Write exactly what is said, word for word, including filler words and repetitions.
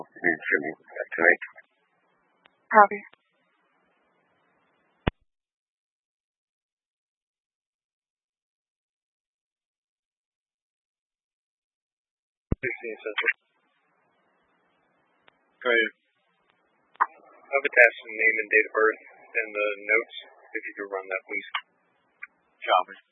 Jimmy tonight. Copy. sixteen Central. Go ahead. I've attached the name and date of birth and the notes. If you could run that, please. Copy.